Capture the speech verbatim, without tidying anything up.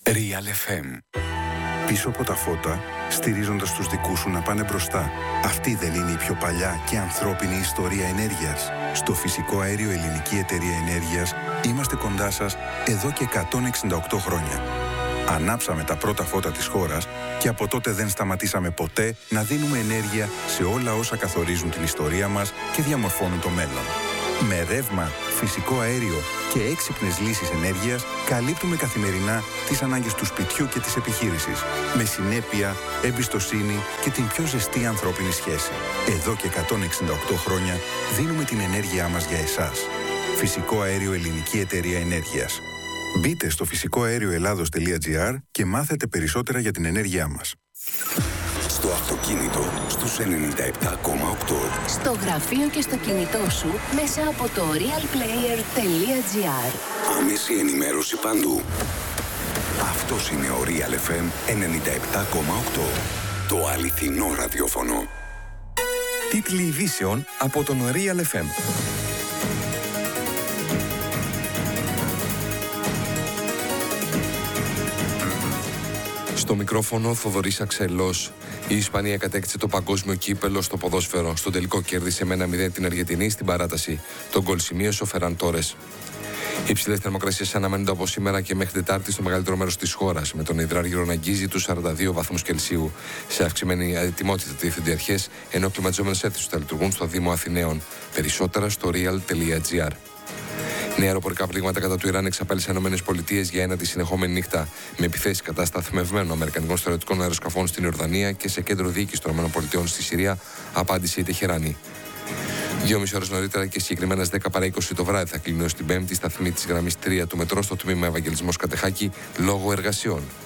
Real εφ εμ. Πίσω από τα φώτα, στηρίζοντας τους δικούς σου να πάνε μπροστά. Αυτή δεν είναι η πιο παλιά και ανθρώπινη ιστορία ενέργειας? Στο Φυσικό Αέριο Ελληνική Εταιρεία Ενέργειας είμαστε κοντά σας εδώ και εκατόν εξήντα οκτώ χρόνια. Ανάψαμε τα πρώτα φώτα της χώρας και από τότε δεν σταματήσαμε ποτέ να δίνουμε ενέργεια σε όλα όσα καθορίζουν την ιστορία μας και διαμορφώνουν το μέλλον. Με ρεύμα, φυσικό αέριο και έξυπνες λύσεις ενέργειας καλύπτουμε καθημερινά τις ανάγκες του σπιτιού και της επιχείρησης. Με συνέπεια, εμπιστοσύνη και την πιο ζεστή ανθρώπινη σχέση. Εδώ και εκατόν εξήντα οκτώ χρόνια δίνουμε την ενέργειά μας για εσάς. Φυσικό Αέριο Ελληνική Εταιρεία Ενέργειας. Μπείτε στο φυσικό αέριο ελλάδος τελεία τζι άρ και μάθετε περισσότερα για την ενέργειά μας. Στο αυτοκίνητο, στους ενενήντα επτά κόμμα οκτώ. Στο γραφείο και στο κινητό σου, μέσα από το real player τελεία τζι άρ. Άμεση ενημέρωση παντού. Αυτός είναι ο Real εφ εμ ενενήντα επτά κόμμα οκτώ. Το αληθινό ραδιόφωνο. Τίτλοι ειδήσεων από τον Real εφ εμ. Στο μικρόφωνο Θοδωρής Αξελός. Η Ισπανία κατέκτησε το παγκόσμιο κύπελο στο ποδόσφαιρο. Στο τελικό κέρδισε με ένα μηδέν την Αργεντινή στην παράταση. Τον γκολ σημείωσε ο Φεράν Τόρες. Οι υψηλές θερμοκρασίες αναμένονται από σήμερα και μέχρι Τετάρτη στο μεγαλύτερο μέρος της χώρας, με τον υδράργυρο να αγγίζει τους σαράντα δύο βαθμούς Κελσίου. Σε αυξημένη ετοιμότητα διευθύνται οι αρχές, ενώ κλιματιζόμενες αίθουσες θα λειτουργούν στο Δήμο Αθηναίων. Περισσότερα στο real τελεία τζι άρ. Νέα αεροπορικά πλήγματα κατά του Ιράν εξαπέλυσαν οι ΗΠΑ για ένατη συνεχόμενη νύχτα, με επιθέσεις κατά σταθμευμένων αμερικανικών στρατιωτικών αεροσκαφών στην Ιορδανία και σε κέντρο διοίκησης των ΗΠΑ στη Συρία, απάντησε η Τεχεράνη. Δύο μισή ώρες νωρίτερα και συγκεκριμένα στις δέκα παρά είκοσι το βράδυ θα κλείνουν στην Πέμπτη σταθμή της γραμμής τρία του μετρό στο τμήμα Ευαγγελισμός Κατεχάκη λόγω εργασιών.